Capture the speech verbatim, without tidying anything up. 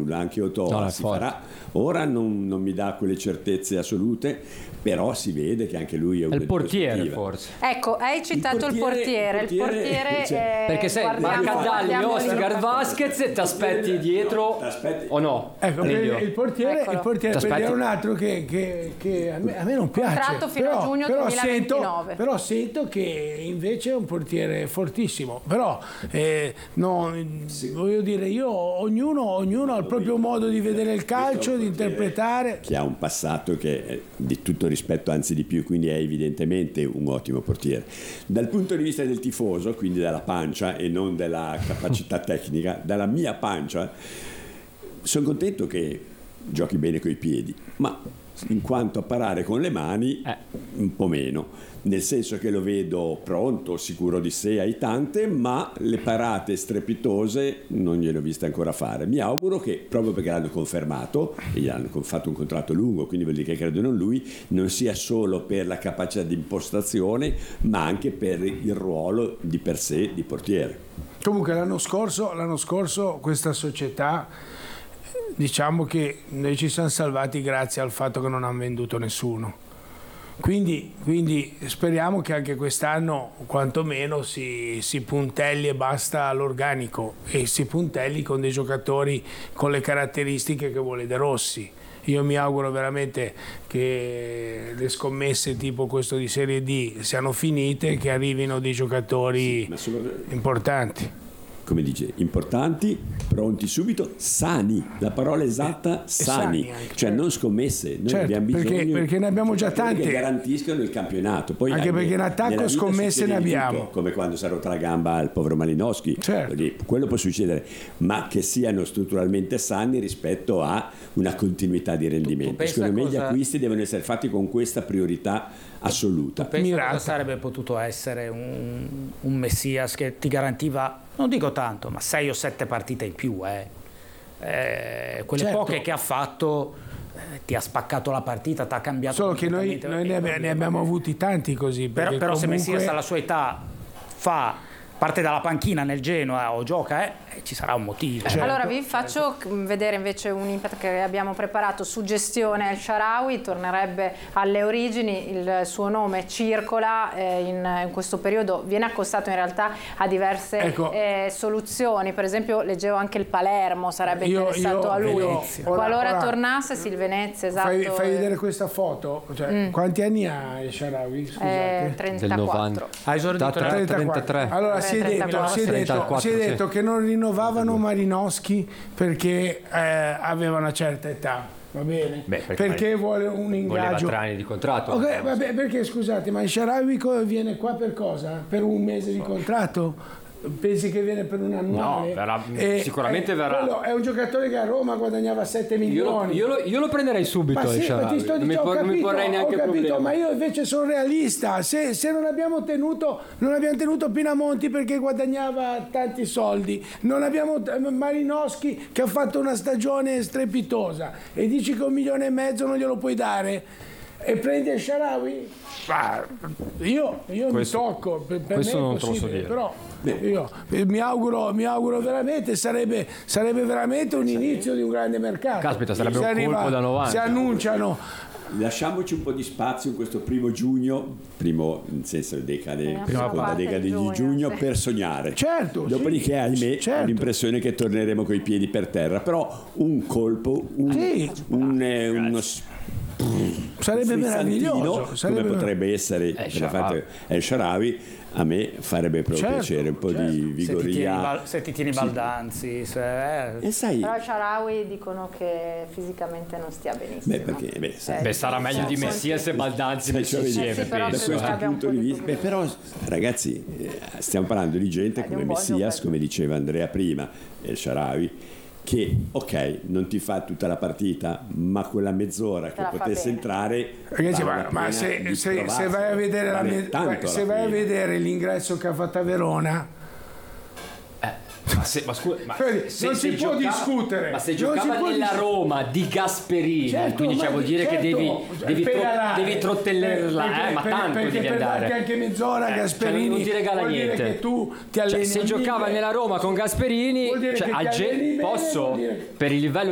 nulla, anche Otoa no, si farà. Ora non, non mi dà quelle certezze assolute, però si vede che anche lui è un il portiere forse. Ecco, hai citato il portiere, il portiere, il portiere cioè, è, perché sei Marcadalli, Oscar Vasquez, ti aspetti dietro o no? Ecco, il, il portiere, il portiere per dire un altro che, che, che a, me, a me non piace. Contratto fino però, a giugno però duemilaventinove. Sento, però sento che invece è un portiere fortissimo. Però eh, no, voglio dire, io ognuno, ognuno ha il proprio modo di vedere il calcio, di interpretare. Che ha un passato che è di tutto rispetto, anzi di più, quindi è evidentemente un ottimo portiere. Dal punto di vista del tifoso, quindi dalla pancia e non della capacità tecnica, dalla mia pancia, sono contento che giochi bene coi piedi, ma in quanto a parare con le mani eh. un po' meno, nel senso che lo vedo pronto, sicuro di sé, ai tante, ma le parate strepitose non gliele ho viste ancora fare. Mi auguro che, proprio perché l'hanno confermato e gli hanno fatto un contratto lungo, quindi vuol dire che credono in lui, non sia solo per la capacità di impostazione, ma anche per il ruolo di per sé di portiere. Comunque l'anno scorso, l'anno scorso questa società, diciamo che noi ci siamo salvati grazie al fatto che non hanno venduto nessuno. Quindi, quindi speriamo che anche quest'anno quantomeno si, si puntelli e basta all'organico e si puntelli con dei giocatori con le caratteristiche che vuole De Rossi. Io mi auguro veramente che le scommesse tipo questo di Serie D siano finite, che arrivino dei giocatori sì, importanti. Come dice, importanti, pronti subito, sani, la parola esatta, eh, sani, sani cioè non scommesse, noi certo, abbiamo bisogno perché, perché ne abbiamo già tante che garantiscono il campionato. Poi anche perché in attacco scommesse ne abbiamo, tutto, come quando si è rotta la gamba al povero Malinowski, certo. quello può succedere, ma che siano strutturalmente sani rispetto a una continuità di rendimento. Secondo me cosa... gli acquisti devono essere fatti con questa priorità assoluta. Pensa cosa sarebbe potuto essere un, un Messias che ti garantiva, non dico tanto, ma sei o sette partite in più, eh. Eh, quelle certo. poche che ha fatto eh, ti ha spaccato la partita, ti ha cambiato. Solo che noi, noi ne, abbiamo, ne abbiamo avuti tanti così. Però, però comunque... se Messias alla sua età fa parte dalla panchina nel Genoa o gioca, eh, ci sarà un motivo. Certo. Allora vi faccio vedere invece un impact che abbiamo preparato su gestione. El Shaarawy tornerebbe alle origini, il suo nome circola eh, in, in questo periodo, viene accostato in realtà a diverse ecco. eh, soluzioni, per esempio leggevo anche il Palermo sarebbe io, interessato io, a lui, io, qualora ora, tornasse sì, il Venezia, esatto. Fai, fai vedere questa foto, cioè, mm. quanti anni ha El Shaarawy? Eh, trentaquattro. Ha esordito trentatré. Allora si è, detto, si, è detto, si è detto che non rinnovavano Malinowski perché eh, aveva una certa età, va bene? Beh, perché, perché vuole un ingaggio. Voleva tre anni di contratto. Okay, vabbè, perché scusate, ma il Shaarawy viene qua per cosa? Per un mese di contratto? Pensi che viene per un annuale? No, verrà, e, sicuramente eh, verrà. È un giocatore che a Roma guadagnava sette milioni. Io lo, io lo, io lo prenderei subito. Ma sì, ma ti sto dicendo, ho capito, non mi porrei neanche ho capito, problema. ma io invece sono realista. Se, se non abbiamo tenuto, non abbiamo tenuto Pinamonti perché guadagnava tanti soldi, non abbiamo Malinowski che ha fatto una stagione strepitosa e dici che un milione e mezzo non glielo puoi dare e prendi El Shaarawy? Io, io questo, mi tocco, per, per questo me è non te lo so dire. Però io mi auguro, mi auguro veramente, sarebbe, sarebbe veramente un inizio di un grande mercato. Caspita, sarebbe un arriva, colpo da novanta. Si annunciano. Lasciamoci un po' di spazio in questo primo giugno, primo nel senso decade, seconda decade di giugno, giugno sì. per sognare. Certo. Dopodiché, sì, ahimè, certo. ho l'impressione che torneremo coi piedi per terra. Però un colpo, un, sì. un, eh, uno sarebbe meraviglioso, sarebbe come potrebbe essere El Shaarawy, a me farebbe proprio certo, piacere un po' certo. di vigoria. Se ti tieni Baldanzi, se... e sai, però El Shaarawy dicono che fisicamente non stia benissimo. Beh, perché, beh, sai, eh, beh sarà meglio di Messias e Baldanzi messi insieme. Eh sì, però da questo punto di vista, beh, però ragazzi, eh, stiamo parlando di gente eh, come Messias, come diceva Andrea prima, El Shaarawy, che ok, non ti fa tutta la partita, ma quella mezz'ora che potesse entrare. Ragazzi, ma, ma se, se, se vai a vedere la me- se vai a vedere l'ingresso che ha fatto a Verona, ma, se, ma, scusa, ma non se, si se può giocava, discutere. Ma se giocava nella dis- Roma di Gasperini, certo, quindi cioè, vuol dire certo, che devi, devi, tro- devi trottellerla, perché, eh, ma per, tanto perché devi per andare. anche mezz'ora eh, Gasperini cioè, non ti regala vuol niente. Dire che tu ti alleni cioè, se giocava nella Roma con Gasperini, cioè, a ge- posso, per il livello